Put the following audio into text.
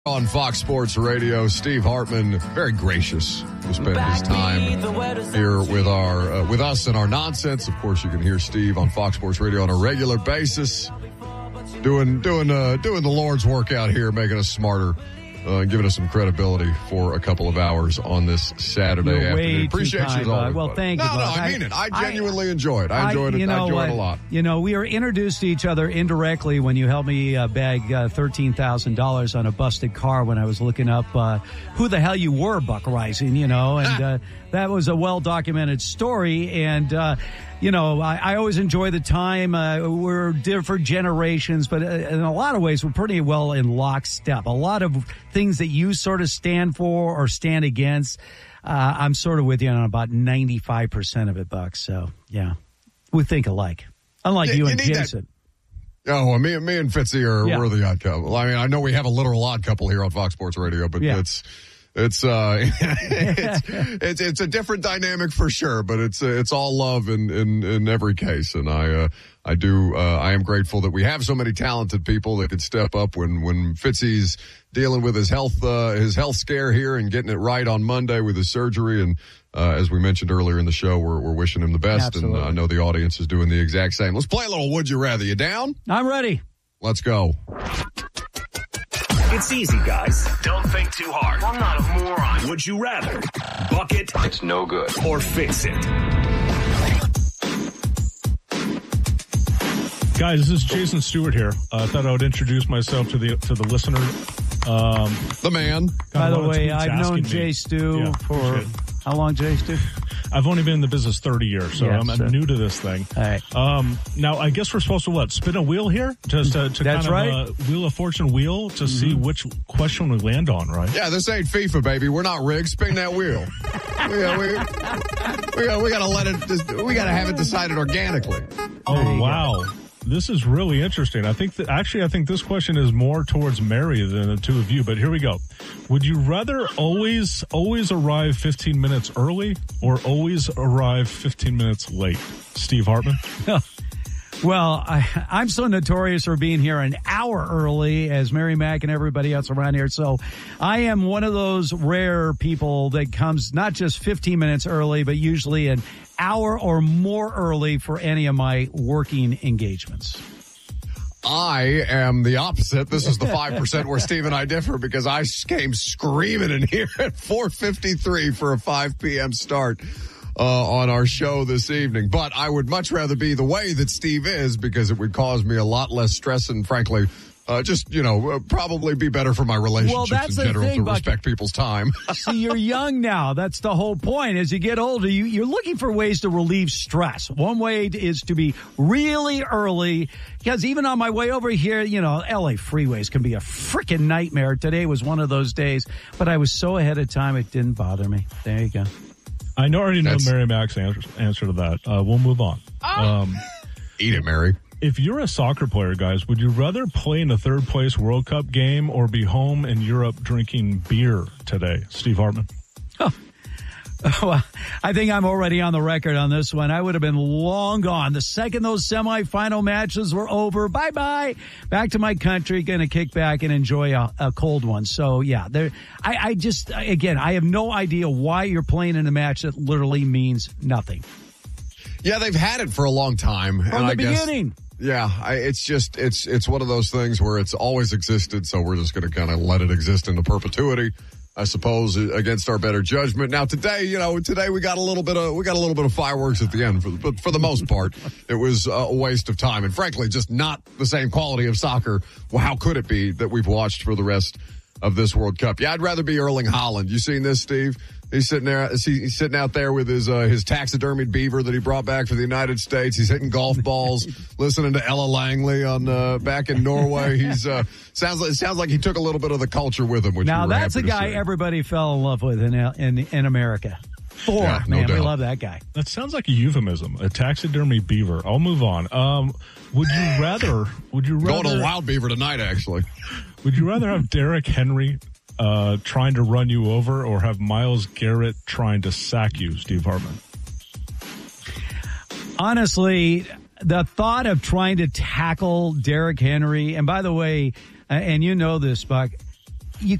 On Fox Sports Radio, Steve Hartman, very gracious to spend his time here with us and our nonsense. Of course, you can hear Steve on Fox Sports Radio on a regular basis, doing the Lord's work out here, making us smarter, giving us some credibility for a couple of hours on this Saturday afternoon. Appreciate you as always. Well, thank you. No, I mean it. I genuinely enjoy it. I enjoyed it a lot. You know, we are introduced to each other indirectly when you helped me bag $13,000 on a busted car when I was looking up who the hell you were, Buck Rising, and that was a well-documented story. And, I always enjoy the time. We're different generations, but in a lot of ways, we're pretty well in lockstep. A lot of things that you sort of stand for or stand against, I'm sort of with you on about 95% of it, Buck. So, yeah, we think alike. Unlike you and Jason. Oh, me and Fitzy we're the odd couple. I mean, I know we have a literal odd couple here on Fox Sports Radio, but it's a different dynamic for sure, but it's all love in every case. And I am grateful that we have so many talented people that could step up when Fitzy's dealing with his health scare here and getting it right on Monday with his surgery. And, as we mentioned earlier in the show, we're wishing him the best. Absolutely. And I know the audience is doing the exact same. Let's play a little Would You Rather. You down? I'm ready. Let's go. It's easy, guys. Don't think too hard. I'm not a moron. Would you rather buck it? It's no good. Or fix it? Guys, this is Jason Stewart here. I thought I would introduce myself to the listener. The man. By the way, I've known Jay Stu for how long, Jay Stu? I've only been in the business 30 years, so I'm new to this thing. All right. Now, I guess we're supposed to spin a wheel here? Just to That's kind right. of Wheel of Fortune wheel to see which question we land on, right? Yeah, this ain't FIFA, baby. We're not rigged. Spin that wheel. we gotta let it, we gotta have it decided organically. Oh, wow. This is really interesting. I think this question is more towards Mary than the two of you, but here we go. Would you rather always arrive 15 minutes early or always arrive 15 minutes late? Steve Hartman? Well, I'm so notorious for being here an hour early as Mary Mack and everybody else around here. So I am one of those rare people that comes not just 15 minutes early, but usually an hour or more early for any of my working engagements. I am the opposite. This is the 5% where Steve and I differ because I came screaming in here at 4:53 for a 5 p.m. start on our show this evening. But I would much rather be the way that Steve is because it would cause me a lot less stress and, frankly, probably be better for my relationships in general to respect people's time. See, you're young now. That's the whole point. As you get older, you're looking for ways to relieve stress. One way is to be really early, because even on my way over here, LA freeways can be a freaking nightmare. Today was one of those days, but I was so ahead of time, it didn't bother me. There you go. I already know Mary Mac's answer to that. We'll move on. Eat it, Mary. If you're a soccer player, guys, would you rather play in a third-place World Cup game or be home in Europe drinking beer today? Steve Hartman? Well, I think I'm already on the record on this one. I would have been long gone. The second those semifinal matches were over, bye-bye. Back to my country, going to kick back and enjoy a cold one. So, yeah, I have no idea why you're playing in a match that literally means nothing. Yeah, they've had it for a long time. From the beginning. Yeah, it's one of those things where it's always existed, so we're just going to kind of let it exist into perpetuity, I suppose, against our better judgment. Now today we got a little bit of fireworks at the end, but for the most part, it was a waste of time, and frankly, just not the same quality of soccer. Well, how could it be that we've watched for the rest of this World Cup? Yeah, I'd rather be Erling Haaland. You seen this, Steve? He's sitting out there with his taxidermied beaver that he brought back for the United States. He's hitting golf balls, listening to Ella Langley on back in Norway. He's sounds like he took a little bit of the culture with him. Which now that's a guy everybody fell in love with in America. Man, we love that guy. That sounds like a euphemism, a taxidermy beaver. I'll move on. Would you rather going to Wild Beaver tonight? Actually, would you rather have Derrick Henry trying to run you over or have Myles Garrett trying to sack you, Steve Hartman? Honestly, the thought of trying to tackle Derrick Henry, and by the way, and you know this, Buck,